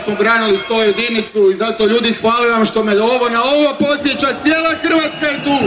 smo branili 101 i zato ljudi hvala vam što me na ovo podsjeća, cijela Hrvatska je tu.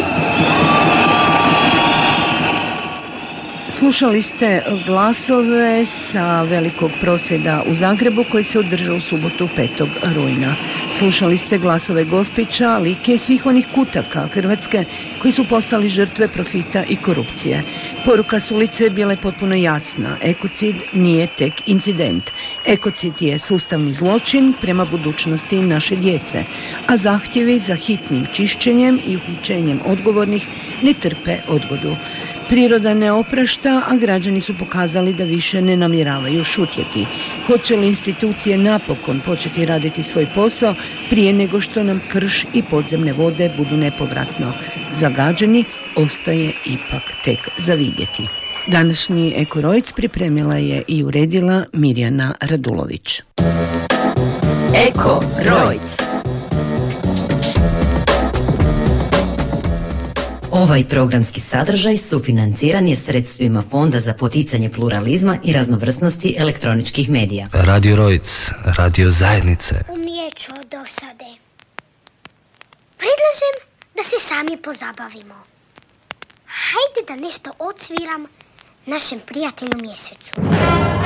Slušali ste glasove sa velikog prosvjeda u Zagrebu koji se održao u subotu 5. rujna. Slušali ste glasove Gospića, Like i svih onih kutaka Hrvatske koji su postali žrtve profita i korupcije. Poruka s ulice bila je potpuno jasna. Ekocid nije tek incident. Ekocid je sustavni zločin prema budućnosti naše djece, a zahtjevi za hitnim čišćenjem i uhićenjem odgovornih ne trpe odgodu. Priroda ne oprašta, a građani su pokazali da više ne namjeravaju šutjeti. Hoće li institucije napokon početi raditi svoj posao prije nego što nam krš i podzemne vode budu nepovratno zagađeni, ostaje ipak tek za vidjeti. Današnji Eko-Rojc pripremila je i uredila Mirjana Radulović. Eko-Rojc. Ovaj programski sadržaj sufinanciran je sredstvima Fonda za poticanje pluralizma i raznovrsnosti elektroničkih medija. Radio Rojc, radio zajednice. Umrijeću od dosade. Predlažem da se sami pozabavimo. Hajde da nešto odsviram našem prijatelju Mjesecu.